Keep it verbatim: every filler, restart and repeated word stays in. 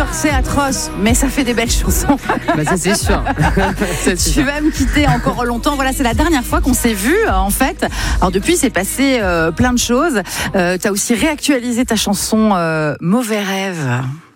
c'est atroce, mais ça fait des belles chansons. Bah ça c'est sûr. c'est Tu sûr. vas me quitter encore longtemps. Voilà, c'est la dernière fois qu'on s'est vu en fait. Alors depuis, c'est passé euh, plein de choses. Euh, tu as aussi réactualisé ta chanson euh, Mauvais rêve.